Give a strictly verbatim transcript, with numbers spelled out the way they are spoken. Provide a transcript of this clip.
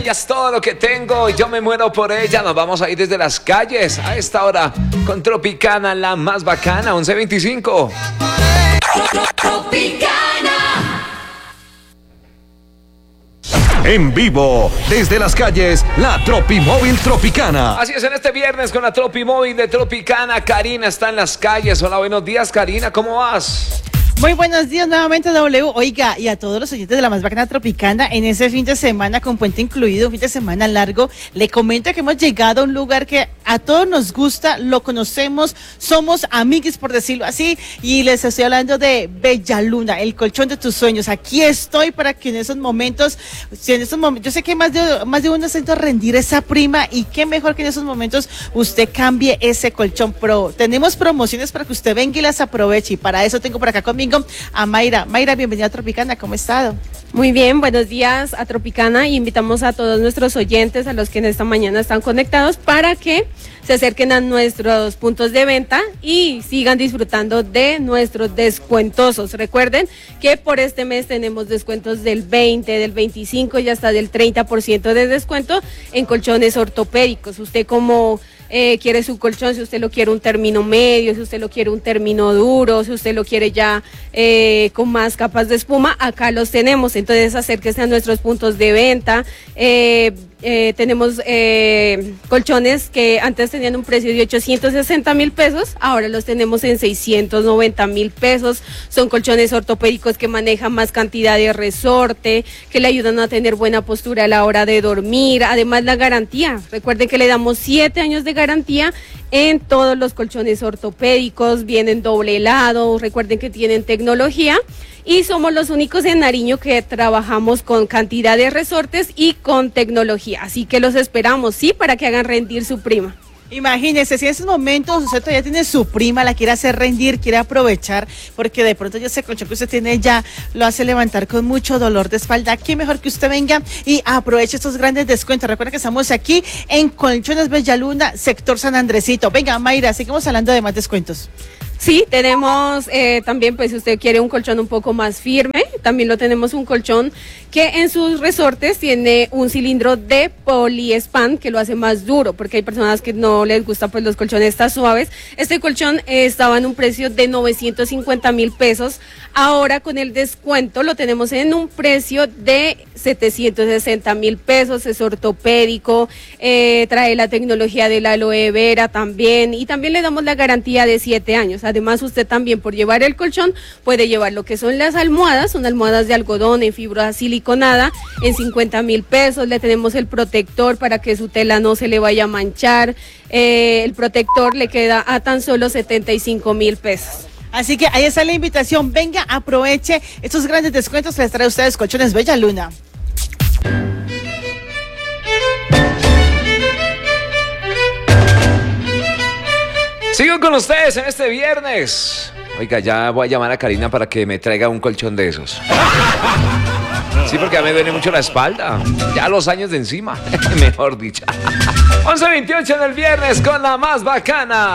Ella es todo lo que tengo y yo me muero por ella. Nos vamos a ir desde las calles a esta hora con Tropicana, la más bacana, once veinticinco. Tropicana. En vivo, desde las calles, la Tropimóvil Tropicana. Así es, en este viernes con la Tropimóvil de Tropicana, Karina está en las calles. Hola, buenos días, Karina, ¿cómo vas? Muy buenos días nuevamente, W. Oiga, y a todos los oyentes de la más bacana Tropicana, en ese fin de semana con puente incluido, un fin de semana largo, le comento que hemos llegado a un lugar que a todos nos gusta, lo conocemos, somos amiguis, por decirlo así, y les estoy hablando de Bellaluna, el colchón de tus sueños. Aquí estoy para que en esos momentos, si en esos momentos, yo sé que más de, más de uno siento rendir esa prima, y qué mejor que en esos momentos usted cambie ese colchón. Pero tenemos promociones para que usted venga y las aproveche, y para eso tengo por acá conmigo a Mayra. Mayra, bienvenida a Tropicana, ¿cómo ha estado? Muy bien, buenos días a Tropicana y invitamos a todos nuestros oyentes, a los que en esta mañana están conectados, para que se acerquen a nuestros puntos de venta y sigan disfrutando de nuestros descuentosos. Recuerden que por este mes tenemos descuentos del veinte, del veinticinco y hasta del treinta por ciento de descuento en colchones ortopédicos. Usted como Eh, quiere su colchón, si usted lo quiere un término medio, si usted lo quiere un término duro, si usted lo quiere ya eh, con más capas de espuma, acá los tenemos. Entonces acérquese a nuestros puntos de venta. Eh, eh, tenemos eh, colchones que antes tenían un precio de ochocientos sesenta mil pesos, ahora los tenemos en seiscientos noventa mil pesos. Son colchones ortopédicos que manejan más cantidad de resorte, que le ayudan a tener buena postura a la hora de dormir. Además, la garantía, recuerden que le damos siete años de garantía en todos los colchones ortopédicos, vienen doble helado, recuerden que tienen tecnología y somos los únicos en Nariño que trabajamos con cantidad de resortes y con tecnología, así que los esperamos, sí, para que hagan rendir su prima. Imagínese, si en esos momentos usted todavía tiene su prima, la quiere hacer rendir, quiere aprovechar, porque de pronto ya ese colchón que usted tiene ya lo hace levantar con mucho dolor de espalda, qué mejor que usted venga y aproveche estos grandes descuentos. Recuerda que estamos aquí en Colchones Bellaluna, sector San Andresito. Venga, Mayra, seguimos hablando de más descuentos. Sí, tenemos eh, también, pues si usted quiere un colchón un poco más firme, también lo tenemos un colchón que en sus resortes tiene un cilindro de poliespan que lo hace más duro, porque hay personas que no les gusta pues los colchones tan suaves. Este colchón eh, estaba en un precio de novecientos cincuenta mil pesos, ahora con el descuento lo tenemos en un precio de setecientos sesenta mil pesos, es ortopédico, eh, trae la tecnología de la aloe vera también, y también le damos la garantía de siete años. Además, usted también por llevar el colchón puede llevar lo que son las almohadas, son almohadas de algodón en fibra siliconada en cincuenta mil pesos. Le tenemos el protector para que su tela no se le vaya a manchar. Eh, el protector le queda a tan solo setenta y cinco mil pesos. Así que ahí está la invitación, venga, aproveche estos grandes descuentos que les trae a ustedes Colchones Bellaluna. Sigo con ustedes en este viernes. Oiga, ya voy a llamar a Karina para que me traiga un colchón de esos. Sí, porque a mí me duele mucho la espalda. Ya los años de encima, mejor dicho. once veintiocho en el viernes con la más bacana.